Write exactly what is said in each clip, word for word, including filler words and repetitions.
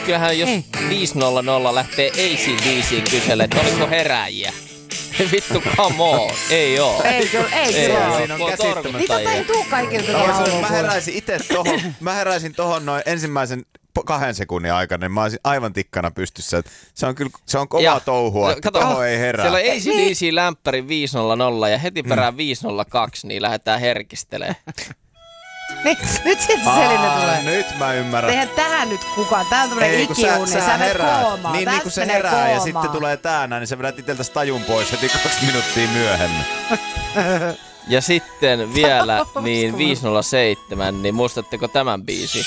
kyllähän jos Ei. viisi nolla nolla lähtee A C D C:in kyselee, että oliko herääjiä. Vittu, come on. Ei oo. Ei kyllä, ei Ei kyllä. oo. Siinä on Kun käsittämätöntä. Niin tota ei tuu kaikilta Mä, tuolla voisin, mä lauluun. heräisin itse tohon, mä heräisin tohon noin ensimmäisen po- kahden sekunnin aikana, niin mä olisin aivan tikkana pystyssä. Et se on kyllä, se on kovaa Ja, touhua, että kato, tohon ei herää. Siellä on A C D C-lämpäri viisi nolla nolla ja heti perään viisi nolla kaksi, niin lähdetään herkistelemään. Niin, nyt sitten se selinne Aa, tulee. nyt mä ymmärrän. Eihän tähän nyt kukaan. Tää on tämmönen Ei, kun ikiuni. Sä, sä menet heräät. koomaan. Niin, niin kun se Tästä herää menee ja koomaan. sitten tulee tää näin, niin sä vedät itseltäsi tajun pois heti kaksi minuuttia myöhemmin. Ja sitten vielä niin viisi nolla seitsemän, niin muistatteko tämän biisin?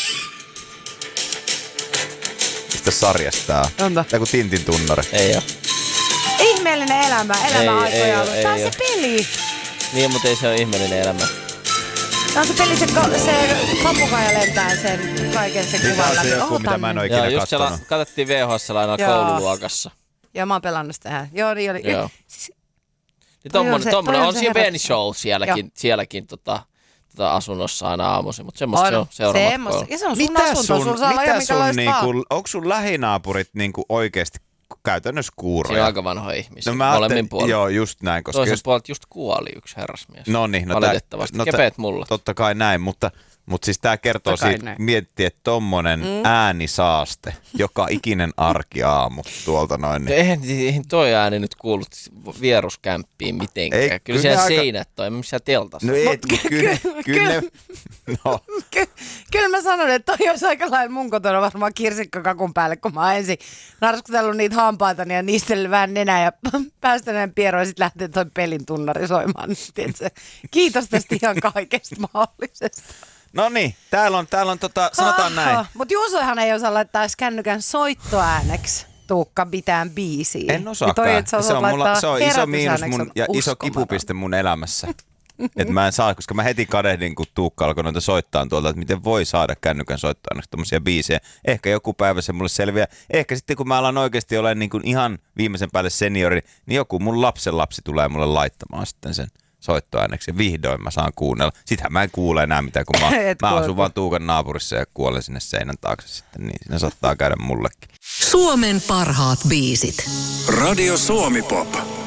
Mistä sarjasta tää on? Onko? Tää kuin Tintin tunnari. Ei oo. Ihmeellinen elämä, Ei, elämäaikoja ei ollut. oo, Tää on ei se peli. Niin, mutta ei se ole ihmeellinen elämä. Tää on se peli, se, ko- se papukaija lentää sen kaiken sen Niin tää kuvan on se läpi. joku, Oho, mitä mä en tänne. oo Joo, ikinä just siellä kattonut. katsottiin V H S aina Joo. koululuokassa. Joo, mä oon pelannut sitä. Joo, niin oli. Joo. Siis, Niin Toi on tommonen, se- tommonen toi on on se siinä herätys. Ben Show sielläkin, sielläkin tota, tota asunnossa aina aamuisin, mutta semmoista se on seuraava semmoista. Ja se on sun Mitä asunto, sun, sulla saa olla ihan mitä sun minkälaista vaan. niinku, onko sun lähinaapurit niinku oikeesti käytännössä Siinä on kuuroja? aika vanhoja ihmisiä, No mä molemmin ajattelin, puolin. joo, just näin, koska Toisen jos, puolelta just kuoli yksi herrasmies. no niin, no tää- valitettavasti. no tää- Kepeet mulla. totta kai näin, mutta, mutta siis tää kertoo Totta kai siitä, näin. miettii, että tommonen mm. äänisaaste, joka ikinen arkiaamu tuolta noin. Niin. Eihän, eihän toi ääni nyt kuullut vieruskämppiin mitenkään. Ei, Kyllä kyllä siellä ne aika- seinät toi, missä teltassa. No ei, ky- kyllä, kyllä, ne, no, Ky- kyllä mä sanon, että toi olisi aika lailla mun kotona varmaan kirsikkakakun päälle, kun mä oon ensin narskutellut niitä hampaitani ja niistä vähän nenää ja päästäneen pieroon ja sitten lähtee toi pelin tunnari soimaan. Tiedätkö? Kiitos tästä ihan kaikesta mahdollisesta. no niin, täällä on, täällä on tota, sanotaan näin. Mutta Juusoihan ei osaa laittaa edes kännykän soittoääneksi. Tuukka mitään biisiä. En Ja osaakaan. toi, että sä se, osaat on mulla, laittaa se on iso miinus herätysääneksi, mun, on ja iso uskomaton. kipupiste mun elämässä. Että mä en saa, koska mä heti kadehdin, kun Tuukka alkoi noita soittaa tuolta, että miten voi saada kännykän soittaa tommosia biisejä. Ehkä joku päivä se mulle selviää. Ehkä sitten kun mä alan oikeasti olemaan niin kuin ihan viimeisen päälle seniori, niin joku mun lapsen lapsi tulee mulle laittamaan sitten sen soittoääneksi. Ja vihdoin mä saan kuunnella. Sittenhän mä en kuule enää mitään, kun mä, Et mä kuule. asun vaan Tuukan naapurissa ja kuolen sinne seinän taakse sitten. Niin siinä saattaa käydä mullekin. Suomen parhaat biisit. Radio Suomi Pop.